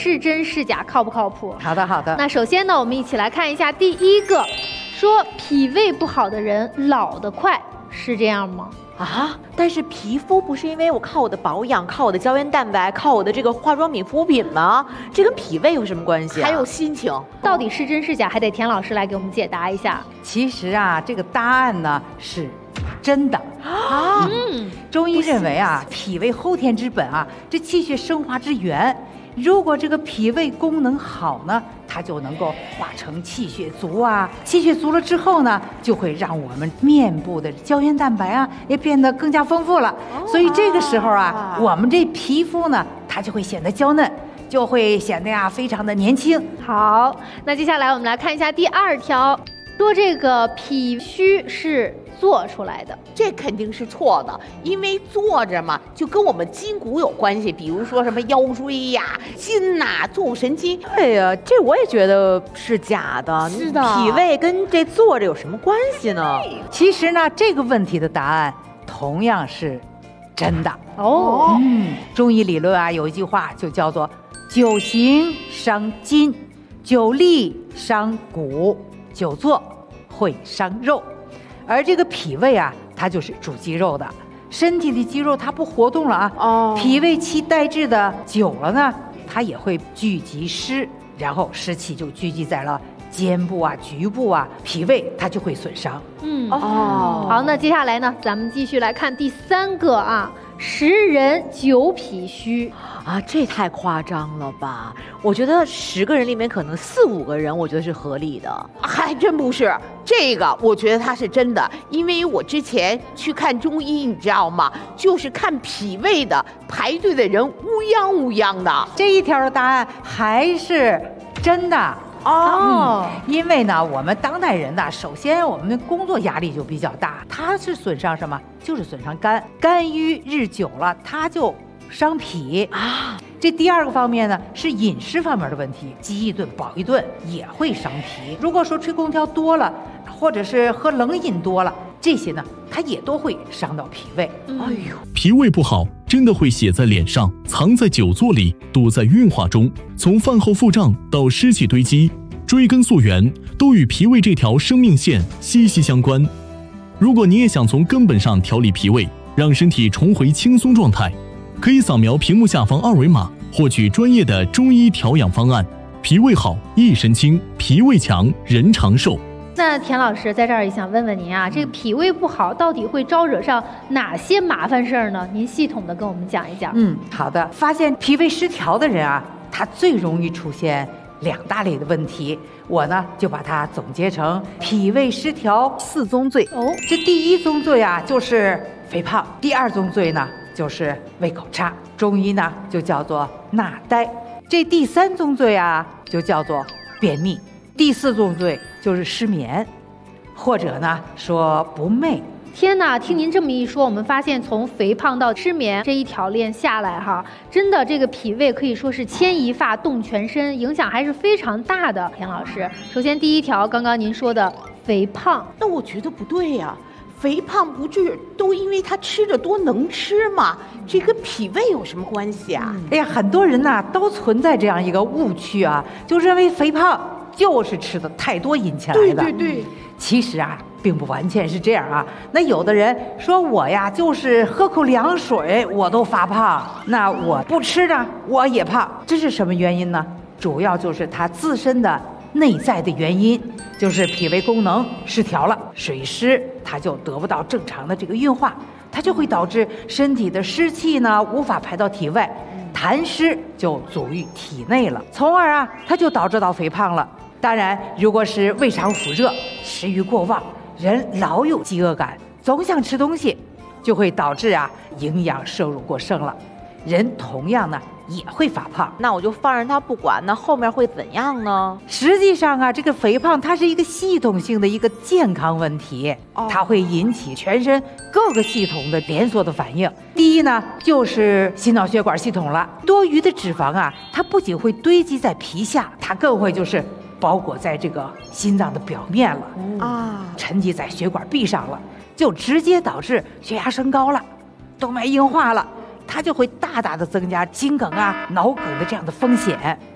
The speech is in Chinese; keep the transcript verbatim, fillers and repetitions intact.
是真是假，靠不靠谱？ 好的，好的。 那首先呢，我们一起来看一下第一个，说脾胃不好的人老得快，是这样吗？ 啊，但是皮肤不是因为我靠我的保养，靠我的胶原蛋白，靠我的这个化妆品、护肤品吗？这跟脾胃有什么关系啊？ 还有心情， 到底是真是假，还得田老师来给我们解答一下。 其实啊，这个答案呢是真的啊。嗯，中医认为啊，脾胃后天之本啊，这气血生化之源。如果这个脾胃功能好呢，它就能够化成气血足啊，气血足了之后呢，就会让我们面部的胶原蛋白啊也变得更加丰富了。哦、所以这个时候啊，我们这皮肤呢，它就会显得娇嫩，就会显得呀非常的年轻。 好，那接下来我们来看一下第二条，说这个脾虚是做出来的， 这肯定是错的，因为坐着嘛，就跟我们筋骨有关系，比如说什么腰椎呀、筋呐、坐骨神经。 对呀，这我也觉得是假的。 是的， 脾胃跟这坐着有什么关系呢？ 其实呢，这个问题的答案同样是真的哦。 嗯，中医理论啊，有一句话就叫做“久行伤筋，久立伤骨，久坐会伤肉”。而这个脾胃啊，它就是主肌肉的，身体的肌肉它不活动了啊，哦，脾胃期呆滞的久了呢，它也会聚集湿，然后湿气就聚集在了肩部啊、局部啊，脾胃它就会损伤。 嗯哦，好，那接下来呢，咱们继续来看第三个啊，十人九脾虚啊，这太夸张了吧？我觉得十个人里面可能四五个人，我觉得是合理的。 还真不是，这个我觉得它是真的，因为我之前去看中医，你知道吗？就是看脾胃的，排队的人乌泱乌泱的。 这一条的答案还是真的。哦、嗯，因为呢，我们当代人呢，首先我们的工作压力就比较大，它是损伤什么？就是损伤肝，肝郁日久了，它就伤脾啊。这第二个方面呢，是饮食方面的问题，饥一顿饱一顿也会伤脾。如果说吹空调多了，或者是喝冷饮多了，这些呢，它也都会伤到脾胃。 嗯、哎呦，脾胃不好，真的会写在脸上，藏在久坐里，堵在运化中。从饭后腹胀到湿气堆积，追根溯源，都与脾胃这条生命线息息相关。如果你也想从根本上调理脾胃，让身体重回轻松状态，可以扫描屏幕下方二维码，获取专业的中医调养方案。脾胃好，一身轻；脾胃强，人长寿。 那田老师在这儿也想问问您啊，这个脾胃不好到底会招惹上哪些麻烦事儿呢？您系统的跟我们讲一讲。 嗯，好的。发现脾胃失调的人啊，他最容易出现两大类的问题，我呢就把它总结成脾胃失调四宗罪。哦，这第一宗罪啊就是肥胖，第二宗罪呢就是胃口差，中医呢就叫做纳呆。这第三宗罪啊就叫做便秘，第四宗罪就是失眠，或者呢说不寐。 天哪，听您这么一说，我们发现从肥胖到失眠这一条链下来哈，真的这个脾胃可以说是牵一发动全身，影响还是非常大的。田老师，首先第一条，刚刚您说的肥胖， 那我觉得不对呀、啊。肥胖不治都因为他吃的多能吃吗？这跟脾胃有什么关系啊？ 哎呀，很多人呐、啊、都存在这样一个误区啊，就认为肥胖就是吃的太多引起来的。 对对对， 其实啊并不完全是这样啊。那有的人说我呀就是喝口凉水我都发胖，那我不吃呢我也胖，这是什么原因呢？主要就是他自身的内在的原因，就是脾胃功能失调了，水湿它就得不到正常的这个运化，它就会导致身体的湿气呢无法排到体外，痰湿就阻于体内了，从而啊它就导致到肥胖了。当然如果是胃肠腑热，食欲过旺，人老有饥饿感，总想吃东西，就会导致啊营养摄入过剩了，人同样呢也会发胖。 那我就放任他不管，那后面会怎样呢？ 实际上啊，这个肥胖它是一个系统性的一个健康问题，它会引起全身各个系统的连锁的反应。第一呢，就是心脑血管系统了，多余的脂肪啊，它不仅会堆积在皮下，它更会就是包裹在这个心脏的表面了啊，沉积在血管壁上了，就直接导致血压升高了，动脉硬化了，它就会大大的增加心梗啊、脑梗的这样的风险。